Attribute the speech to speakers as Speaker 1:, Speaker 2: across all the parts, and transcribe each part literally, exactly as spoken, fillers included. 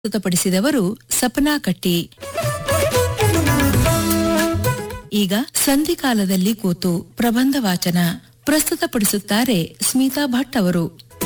Speaker 1: ಪ್ರಸ್ತುತಪಡಿಸಿದವರು ಸಪನಾ ಕಟ್ಟಿ. ಈಗ ಸಂಧಿಕಾಲದಲ್ಲಿ ಕೂತು ಪ್ರಬಂಧ ವಾಚನ ಪ್ರಸ್ತುತಪಡಿಸುತ್ತಾರೆ ಸ್ಮಿತಾ ಭಟ್ ಅವರು.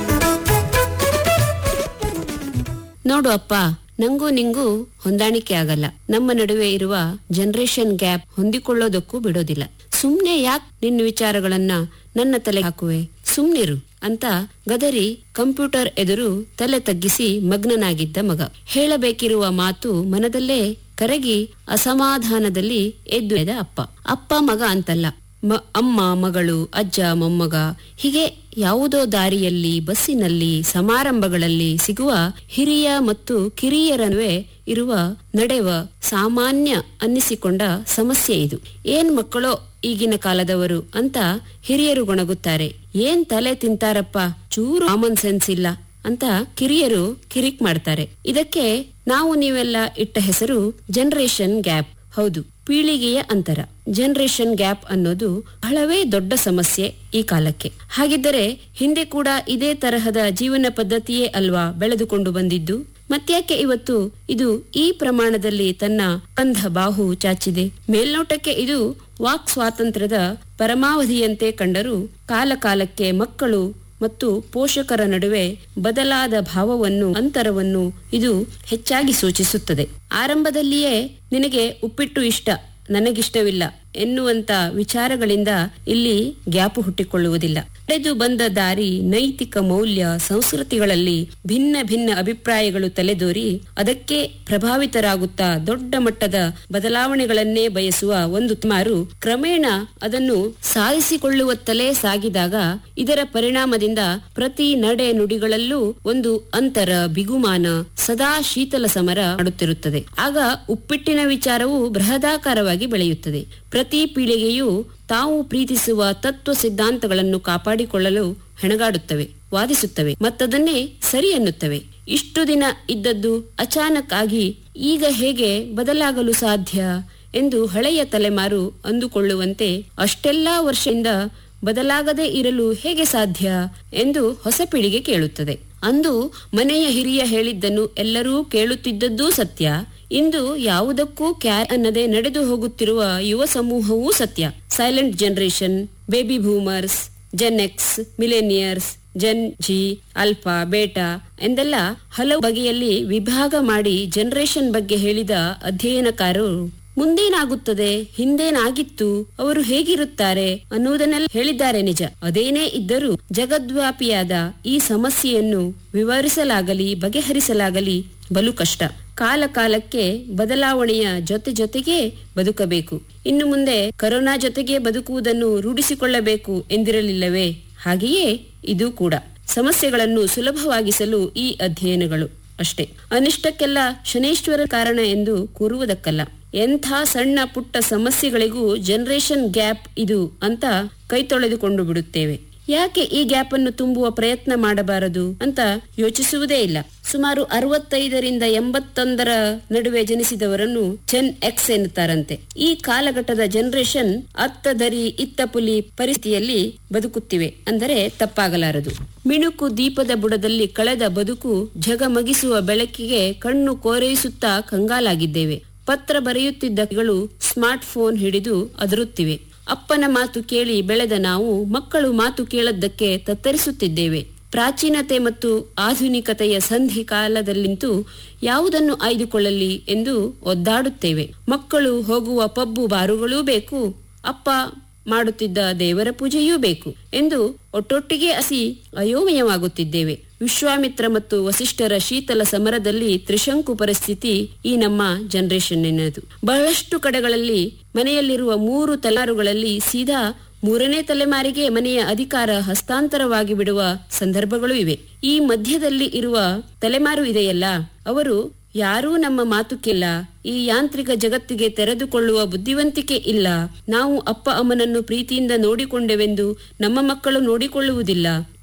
Speaker 2: ನೋಡು ಅಪ್ಪ, ನಂಗೂ ನಿಂಗೂ ಹೊಂದಾಣಿಕೆ ಆಗಲ್ಲ. ನಮ್ಮ ನಡುವೆ ಇರುವ ಜನರೇಷನ್ ಗ್ಯಾಪ್ ಹೊಂದಿಕೊಳ್ಳೋದಕ್ಕೂ ಬಿಡೋದಿಲ್ಲ. ಸುಮ್ನೆ ಯಾಕೆ ನಿನ್ನ ವಿಚಾರಗಳನ್ನ ನನ್ನ ತಲೆ ಹಾಕುವೆ, ಸುಮ್ನಿರು ಅಂತ ಗದರಿ ಕಂಪ್ಯೂಟರ್ ಎದುರು ತಲೆ ತಗ್ಗಿಸಿ ಮಗ್ನನಾಗಿದ್ದ ಮಗ. ಹೇಳಬೇಕಿರುವ ಮಾತು ಮನದಲ್ಲೇ ಕರಗಿ ಅಸಮಾಧಾನದಲ್ಲಿ ಎದ್ದು ಎದ್ದ ಅಪ್ಪ. ಅಪ್ಪ ಮಗ ಅಂತಲ್ಲ, ಅಮ್ಮ ಮಗಳು, ಅಜ್ಜ ಮೊಮ್ಮಗ, ಹೀಗೆ ಯಾವುದೋ ದಾರಿಯಲ್ಲಿ, ಬಸ್ಸಿನಲ್ಲಿ, ಸಮಾರಂಭಗಳಲ್ಲಿ ಸಿಗುವ ಹಿರಿಯ ಮತ್ತು ಕಿರಿಯರ ನಡುವೆ ಇರುವ ನಡೆವ ಸಾಮಾನ್ಯ ಅನ್ನಿಸಿಕೊಂಡ ಸಮಸ್ಯೆ ಇದು. ಏನ್ ಮಕ್ಕಳೋ ಈಗಿನ ಕಾಲದವರು ಅಂತ ಹಿರಿಯರು ಗೊಣಗುತ್ತಾರೆ. ಏನ್ ತಲೆ ತಿಂತಾರಪ್ಪ, ಚೂರು ಕಾಮನ್ ಸೆನ್ಸ್ ಇಲ್ಲ ಅಂತ ಕಿರಿಯರು ಕಿರಿಕ್ ಮಾಡ್ತಾರೆ. ಇದಕ್ಕೆ ನಾವು ನೀವೆಲ್ಲ ಇಟ್ಟ ಹೆಸರು ಜನರೇಷನ್ ಗ್ಯಾಪ್. ಹೌದು, ಪೀಳಿಗೆಯ ಅಂತರ. ಜನರೇಷನ್ ಗ್ಯಾಪ್ ಅನ್ನೋದು ಬಹಳವೇ ದೊಡ್ಡ ಸಮಸ್ಯೆ ಈ ಕಾಲಕ್ಕೆ. ಹಾಗಿದ್ದರೆ ಹಿಂದೆ ಕೂಡ ಇದೇ ತರಹದ ಜೀವನ ಪದ್ಧತಿಯೇ ಅಲ್ವಾ ಬೆಳೆದುಕೊಂಡು ಬಂದಿದ್ದು? ಮತ್ತ್ಯಾಕೆ ಇವತ್ತು ಇದು ಈ ಪ್ರಮಾಣದಲ್ಲಿ ತನ್ನ ಬಂಧ ಬಾಹು ಚಾಚಿದೆ? ಮೇಲ್ನೋಟಕ್ಕೆ ಇದು ವಾಕ್ ಸ್ವಾತಂತ್ರ್ಯದ ಪರಮಾವಧಿಯಂತೆ ಕಂಡರೂ ಕಾಲ ಕಾಲಕ್ಕೆ ಮಕ್ಕಳು ಮತ್ತು ಪೋಷಕರ ನಡುವೆ ಬದಲಾದ ಭಾವವನ್ನು, ಅಂತರವನ್ನು ಇದು ಹೆಚ್ಚಾಗಿ ಸೂಚಿಸುತ್ತದೆ. ಆರಂಭದಲ್ಲಿಯೇ ನಿನಗೆ ಉಪ್ಪಿಟ್ಟು ಇಷ್ಟ, ನನಗಿಷ್ಟವಿಲ್ಲ ಎನ್ನುವಂತ ವಿಚಾರಗಳಿಂದ ಇಲ್ಲಿ ಗ್ಯಾಪು ಹುಟ್ಟಿಕೊಳ್ಳುವುದಿಲ್ಲ. ನಡೆದು ಬಂದ ದಾರಿ, ನೈತಿಕ ಮೌಲ್ಯ, ಸಂಸ್ಕೃತಿಗಳಲ್ಲಿ ಭಿನ್ನ ಭಿನ್ನ ಅಭಿಪ್ರಾಯಗಳು ತಲೆದೋರಿ ಅದಕ್ಕೆ ಪ್ರಭಾವಿತರಾಗುತ್ತಾ ದೊಡ್ಡ ಮಟ್ಟದ ಬದಲಾವಣೆಗಳನ್ನೇ ಬಯಸುವ ಒಂದು ಮಾರು ಕ್ರಮೇಣ ಅದನ್ನು ಸಾಧಿಸಿಕೊಳ್ಳುವತ್ತಲೇ ಸಾಗಿದಾಗ ಇದರ ಪರಿಣಾಮದಿಂದ ಪ್ರತಿ ನಡೆ ನುಡಿಗಳಲ್ಲೂ ಒಂದು ಅಂತರ, ಬಿಗುಮಾನ, ಸದಾ ಶೀತಲ ಸಮರ ಮಾಡುತ್ತಿರುತ್ತದೆ. ಆಗ ಉಪ್ಪಿಟ್ಟಿನ ವಿಚಾರವು ಬೃಹದಾಕಾರವಾಗಿ ಬೆಳೆಯುತ್ತದೆ. ಪ್ರತಿ ಪೀಳಿಗೆಯು ತಾವು ಪ್ರೀತಿಸುವ ತತ್ವ ಸಿದ್ಧಾಂತಗಳನ್ನು ಕಾಪಾಡಿಕೊಳ್ಳಲು ಹೆಣಗಾಡುತ್ತವೆ, ವಾದಿಸುತ್ತವೆ, ಮತ್ತದನ್ನೇ ಸರಿ ಎನ್ನುತ್ತವೆ. ಇಷ್ಟು ದಿನ ಇದ್ದದ್ದು ಅಚಾನಕ್ ಆಗಿ ಈಗ ಹೇಗೆ ಬದಲಾಗಲು ಸಾಧ್ಯ ಎಂದು ಹಳೆಯ ತಲೆಮಾರು ಅಂದುಕೊಳ್ಳುವಂತೆ ಅಷ್ಟೆಲ್ಲಾ ವರ್ಷದಿಂದ ಬದಲಾಗದೇ ಇರಲು ಹೇಗೆ ಸಾಧ್ಯ ಎಂದು ಹೊಸ ಪೀಳಿಗೆ ಕೇಳುತ್ತದೆ. ಅಂದು ಮನೆಯ ಹಿರಿಯ ಹೇಳಿದ್ದನ್ನು ಎಲ್ಲರೂ ಕೇಳುತ್ತಿದ್ದದ್ದೂ ಸತ್ಯ. ಇಂದು ಯಾವುದಕ್ಕೂ ಕ್ಯಾರ್ ಅನ್ನದೆ ನಡೆದು ಹೋಗುತ್ತಿರುವ ಯುವ ಸಮೂಹವೂ ಸತ್ಯ. Silent generation, baby boomers, Zen X, ಮಿಲೇನಿಯರ್ಸ್, Zen G, alpha, ಬೇಟಾ ಎಂದೆಲ್ಲ ಹಲವು ಬಗೆಯಲ್ಲಿ ವಿಭಾಗ ಮಾಡಿ ಜನರೇಷನ್ ಬಗ್ಗೆ ಹೇಳಿದ ಅಧ್ಯಯನಕಾರರು ಮುಂದೇನಾಗುತ್ತದೆ, ಹಿಂದೇನಾಗಿತ್ತು, ಅವರು ಹೇಗಿರುತ್ತಾರೆ ಅನ್ನುವುದನ್ನೆಲ್ಲ ಹೇಳಿದ್ದಾರೆ. ನಿಜ. ಅದೇನೇ ಇದ್ದರೂ ಜಗದ್ವ್ಯಾಪಿಯಾದ ಈ ಸಮಸ್ಯೆಯನ್ನು ವಿವರಿಸಲಾಗಲಿ ಬಗೆಹರಿಸಲಾಗಲಿ ಬಲು ಕಷ್ಟ. ಕಾಲ ಕಾಲಕ್ಕೆ ಬದಲಾವಣೆಯ ಜೊತೆ ಜೊತೆಗೆ ಬದುಕಬೇಕು. ಇನ್ನು ಮುಂದೆ ಕರೋನಾ ಜೊತೆಗೆ ಬದುಕುವುದನ್ನು ರೂಢಿಸಿಕೊಳ್ಳಬೇಕು ಎಂದಿರಲಿಲ್ಲವೇ? ಹಾಗೆಯೇ ಇದು ಕೂಡ. ಸಮಸ್ಯೆಗಳನ್ನು ಸುಲಭವಾಗಿಸಲು ಈ ಅಧ್ಯಯನಗಳು ಅಷ್ಟೇ. ಅನಿಷ್ಟಕ್ಕೆಲ್ಲ ಶನೇಶ್ವರ ಕಾರಣ ಎಂದು ಕೂರುವುದಕ್ಕಲ್ಲ. ಎಂಥ ಸಣ್ಣ ಪುಟ್ಟ ಸಮಸ್ಯೆಗಳಿಗೂ ಜನರೇಷನ್ ಗ್ಯಾಪ್ ಇದು ಅಂತ ಕೈ ತೊಳೆದುಕೊಂಡು ಬಿಡುತ್ತೇವೆ. ಯಾಕೆ ಈ ಗ್ಯಾಪ್ ಅನ್ನು ತುಂಬುವ ಪ್ರಯತ್ನ ಮಾಡಬಾರದು ಅಂತ ಯೋಚಿಸುವುದೇ ಇಲ್ಲ. ಸುಮಾರು ಅರವತ್ತೈದರಿಂದ ಎಂಬತ್ತೊಂದರ ನಡುವೆ ಜನಿಸಿದವರನ್ನು ಜೆನ್ ಎಕ್ಸ್ ಎನ್ನುತ್ತಾರಂತೆ. ಈ ಕಾಲಘಟ್ಟದ ಜನರೇಷನ್ ಅತ್ತ ದರಿ ಇತ್ತ ಪುಲಿ ಪರಿಸ್ಥಿತಿಯಲ್ಲಿ ಬದುಕುತ್ತಿವೆ ಅಂದರೆ ತಪ್ಪಾಗಲಾರದು. ಮಿಣುಕು ದೀಪದ ಬುಡದಲ್ಲಿ ಕಳೆದ ಬದುಕು ಝಗಮಗಿಸುವ ಬೆಳಕಿಗೆ ಕಣ್ಣು ಕೋರೈಸುತ್ತಾ ಕಂಗಾಲಾಗಿದ್ದೇವೆ. ಪತ್ರ ಬರೆಯುತ್ತಿದ್ದಗಳು ಸ್ಮಾರ್ಟ್ ಫೋನ್ ಹಿಡಿದು ಅದರುತ್ತಿವೆ. ಅಪ್ಪನ ಮಾತು ಕೇಳಿ ಬೆಳೆದ ನಾವು ಮಕ್ಕಳು ಮಾತು ಕೇಳದ್ದಕ್ಕೆ ತತ್ತರಿಸುತ್ತಿದ್ದೇವೆ. ಪ್ರಾಚೀನತೆ ಮತ್ತು ಆಧುನಿಕತೆಯ ಸಂಧಿ ಕಾಲದಲ್ಲಿಂತೂ ಯಾವುದನ್ನು ಆಯ್ದುಕೊಳ್ಳಲಿ ಎಂದು ಒದ್ದಾಡುತ್ತೇವೆ. ಮಕ್ಕಳು ಹೋಗುವ ಪಬ್ಬು ಬಾರುಗಳೂ ಬೇಕು, ಅಪ್ಪ ಮಾಡುತ್ತಿದ್ದ ದೇವರ ಪೂಜೆಯೂ ಬೇಕು ಎಂದು ಒಟ್ಟೊಟ್ಟಿಗೆ ಹಸಿ ಅಯೋಮಯವಾಗುತ್ತಿದ್ದೇವೆ. ವಿಶ್ವಾಮಿತ್ರ ಮತ್ತು ವಸಿಷ್ಠರ ಶೀತಲ ಸಮರದಲ್ಲಿ ತ್ರಿಶಂಕು ಪರಿಸ್ಥಿತಿ ಈ ನಮ್ಮ ಜನರೇಷನ್ ಎನ್ನದು. ಬಹಳಷ್ಟು ಕಡೆಗಳಲ್ಲಿ ಮನೆಯಲ್ಲಿರುವ ಮೂರು ತಲೆಮಾರುಗಳಲ್ಲಿ ಸೀದಾ ಮೂರನೇ ತಲೆಮಾರಿಗೆ ಮನೆಯ ಅಧಿಕಾರ ಹಸ್ತಾಂತರವಾಗಿ ಬಿಡುವ ಸಂದರ್ಭಗಳು ಇವೆ. ಈ ಮಧ್ಯದಲ್ಲಿ ಇರುವ ತಲೆಮಾರು ಇದೆಯಲ್ಲ, ಅವರು ಯಾರೂ ನಮ್ಮ ಮಾತು ಕೇಳ, ಈ ಯಾಂತ್ರಿಕ ಜಗತ್ತಿಗೆ ತೆರೆದುಕೊಳ್ಳುವ ಬುದ್ಧಿವಂತಿಕೆ ಇಲ್ಲ, ನಾವು ಅಪ್ಪ ಅಮ್ಮನನ್ನು ಪ್ರೀತಿಯಿಂದ ನೋಡಿಕೊಂಡೆವೆಂದು ನಮ್ಮ ಮಕ್ಕಳು ನೋಡಿಕೊಳ್ಳುವುದಿಲ್ಲ,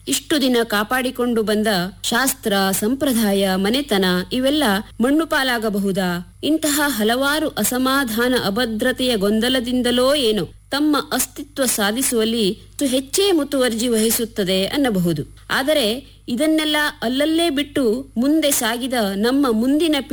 Speaker 2: ಇಷ್ಟು ದಿನ ಕಾಪಾಡಿಕೊಂಡು ಬಂದ ಶಾಸ್ತ್ರ, ಸಂಪ್ರದಾಯ, ಮನೆತನ ಇವೆಲ್ಲ ಮಣ್ಣು ಪಾಲಾಗಬಹುದಾ? ಇಂತಹ ಹಲವಾರು ಅಸಮಾಧಾನ, ಅಭದ್ರತೆಯ ಗೊಂದಲದಿಂದಲೋ ಏನೋ ತಮ್ಮ ಅಸ್ತಿತ್ವ ಸಾಧಿಸುವಲ್ಲಿ ತು ಹೆಚ್ಚೇ ಮುತುವರ್ಜಿ ವಹಿಸುತ್ತದೆ ಅನ್ನಬಹುದು. ಆದರೆ ಇದನ್ನೆಲ್ಲ ಅಲ್ಲಲ್ಲೇ ಬಿಟ್ಟು ಮುಂದೆ ಸಾಗಿದ ನಮ್ಮ ಮುಂದಿನ